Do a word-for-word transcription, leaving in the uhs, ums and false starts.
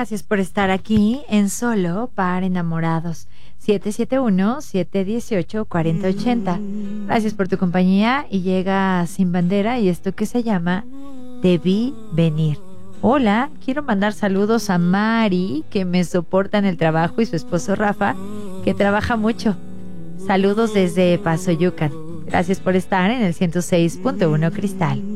Gracias por estar aquí en Solo para Enamorados. siete siete uno, siete uno ocho, cuatro cero ocho cero. Gracias por tu compañía y llega Sin Bandera y esto que se llama Te vi venir. Hola, quiero mandar saludos a Mari, que me soporta en el trabajo, y su esposo Rafa, que trabaja mucho. Saludos desde Pasoyucan. Gracias por estar en el ciento seis punto uno Cristal.